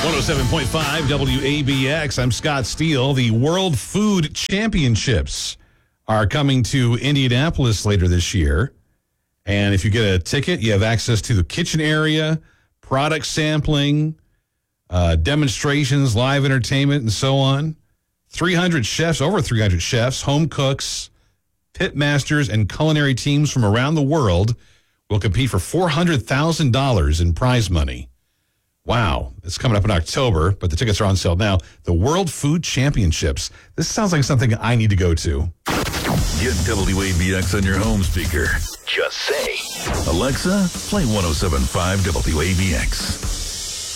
107.5 WABX. I'm Scott Steele. The World Food Championships are coming to Indianapolis later this year. And if you get a ticket, you have access to the kitchen area, product sampling, demonstrations, live entertainment, and so on. 300 chefs, over 300 chefs, home cooks, pit masters, and culinary teams from around the world will compete for $400,000 in prize money. Wow. It's coming up in October, but the tickets are on sale now. The World Food Championships. This sounds like something I need to go to. Get WABX on your home speaker. Just say, Alexa, play 107.5 WABX.